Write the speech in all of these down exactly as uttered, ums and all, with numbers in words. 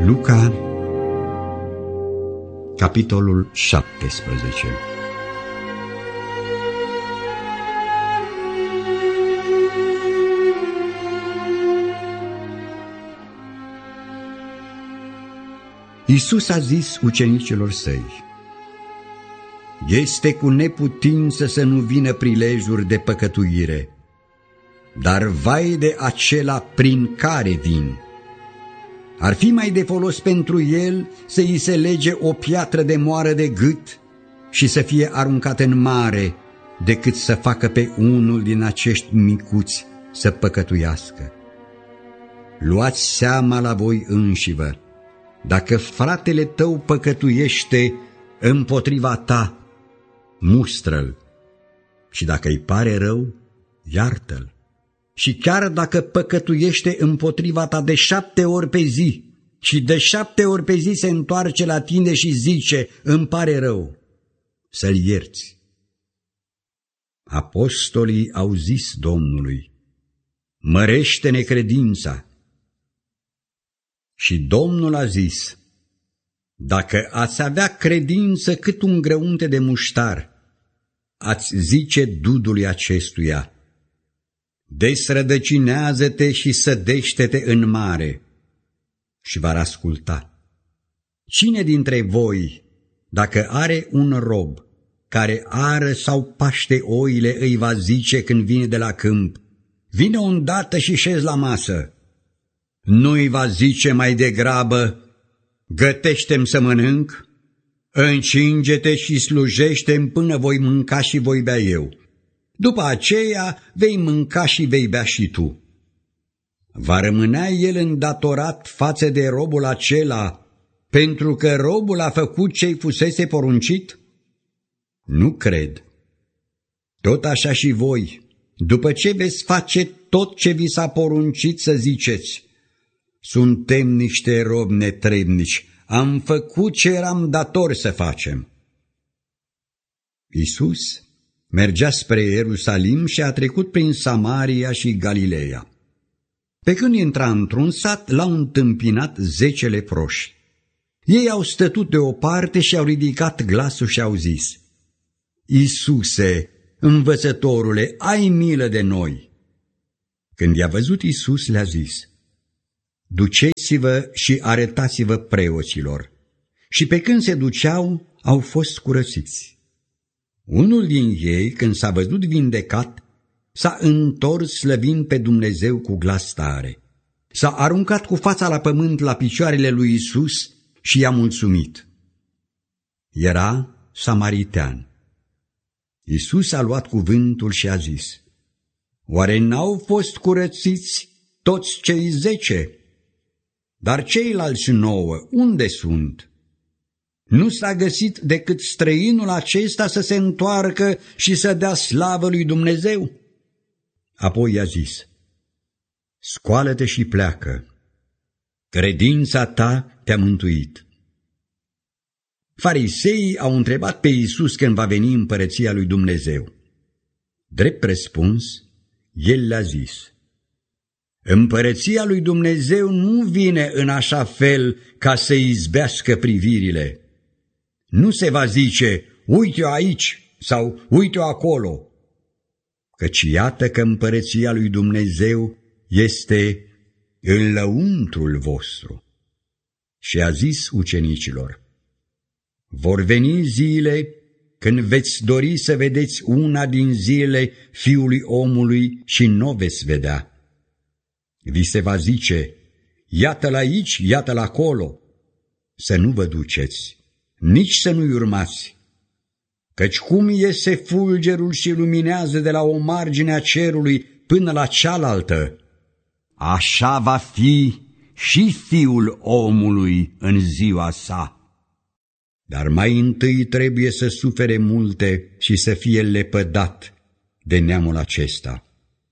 Luca, capitolul șaptesprezece. Iisus a zis ucenicilor săi: este cu neputință să nu vină prilejuri de păcătuire, dar vai de acela prin care vin. Ar fi mai de folos pentru el să îi se lege o piatră de moară de gât și să fie aruncat în mare, decât să facă pe unul din acești micuți să păcătuiască. Luați seama la voi înșivă, dacă fratele tău păcătuiește împotriva ta, mustră-l, și dacă îi pare rău, iartă-l. Și chiar dacă păcătuiește împotriva ta de șapte ori pe zi și de șapte ori pe zi se întoarce la tine și zice: îmi pare rău, să-l ierți. Apostolii au zis Domnului: mărește-ne credința. Și Domnul a zis: dacă ați avea credință cât un grăunte de muștar, ați zice dudului acestuia: desrădăcinează-te și sădește-te în mare, și v-ar asculta. Cine dintre voi, dacă are un rob care ară sau paște oile, îi va zice când vine de la câmp: vine îndată și șezi la masă? Nu îi va zice mai degrabă: gătește-mi să mănânc, încinge-te și slujește-mi până voi mânca și voi bea eu. După aceea vei mânca și vei bea și tu. Va rămânea el îndatorat față de robul acela, pentru că robul a făcut ce-i fusese poruncit? Nu cred. Tot așa și voi, după ce veți face tot ce vi s-a poruncit, să ziceți: suntem niște robi netrebnici, am făcut ce eram datori să facem. Iisus mergea spre Ierusalim și a trecut prin Samaria și Galileea. Pe când intra într-un sat, l-au întâmpinat zece leproși. Ei au stătut deoparte și au ridicat glasul și au zis: Iisuse, învățătorule, ai milă de noi. Când i-a văzut Iisus, le-a zis: duceți-vă și arătați-vă preoților. Și pe când se duceau, au fost curățiți. Unul din ei, când s-a văzut vindecat, s-a întors slăvind pe Dumnezeu cu glas tare. S-a aruncat cu fața la pământ la picioarele lui Iisus și i-a mulțumit. Era samaritean. Iisus a luat cuvântul și a zis: oare n-au fost curățiți toți cei zece? Dar ceilalți nouă, unde sunt? Nu s-a găsit decât străinul acesta să se întoarcă și să dea slavă lui Dumnezeu? Apoi i-a zis: scoală-te și pleacă, credința ta te-a mântuit. Fariseii au întrebat pe Iisus când va veni împărăția lui Dumnezeu. Drept răspuns, el le-a zis: împărăția lui Dumnezeu nu vine în așa fel ca să izbească privirile. Nu se va zice: uite-o aici sau uite-o acolo, căci iată că împărăția lui Dumnezeu este în lăuntrul vostru. Și a zis ucenicilor: vor veni zile când veți dori să vedeți una din zilele Fiului omului și n-o veți vedea. Vi se va zice: iată-l aici, iată-l acolo. Să nu vă duceți, nici să nu-i urmați. Căci cum iese fulgerul și luminează de la o margine a cerului până la cealaltă, așa va fi și Fiul omului în ziua sa. Dar mai întâi trebuie să sufere multe și să fie lepădat de neamul acesta.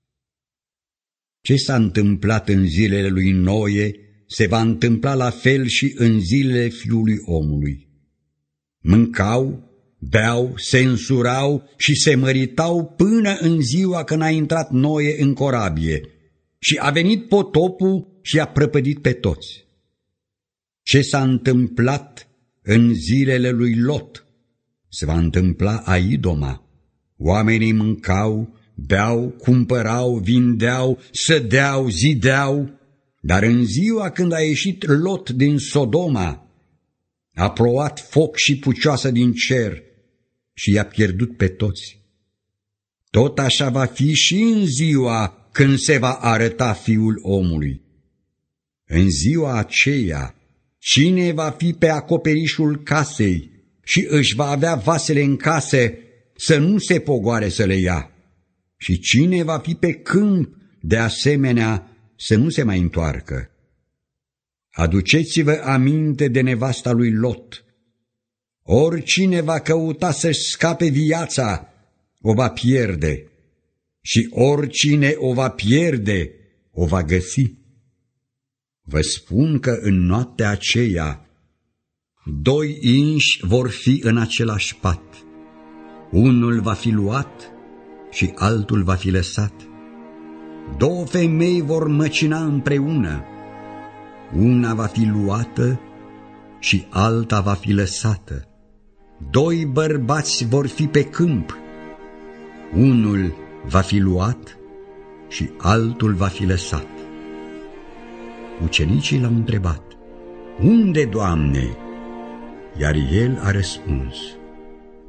Ce s-a întâmplat în zilele lui Noe se va întâmpla la fel și în zilele Fiului omului. Mâncau, beau, se însurau și se măritau până în ziua când a intrat Noe în corabie și a venit potopul și a prăpădit pe toți. Ce s-a întâmplat în zilele lui Lot se va întâmpla aidoma. Oamenii mâncau, beau, cumpărau, vindeau, sădeau, zideau, dar în ziua când a ieșit Lot din Sodoma, a plouat foc și pucioasă din cer și i-a pierdut pe toți. Tot așa va fi și în ziua când se va arăta Fiul omului. În ziua aceea, cine va fi pe acoperișul casei și își va avea vasele în case, să nu se pogoare să le ia, și cine va fi pe câmp, de asemenea, să nu se mai întoarcă. Aduceți-vă aminte de nevasta lui Lot. Oricine va căuta să-și scape viața, o va pierde, și oricine o va pierde, o va găsi. Vă spun că în noaptea aceea, doi inși vor fi în același pat. Unul va fi luat și altul va fi lăsat. Două femei vor măcina împreună. Una va fi luată și alta va fi lăsată. Doi bărbați vor fi pe câmp. Unul va fi luat și altul va fi lăsat. Ucenicii l-au întrebat: Unde, Doamne? Iar el a răspuns: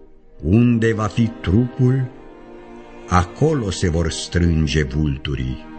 Unde va fi trupul, acolo se vor strânge vulturii.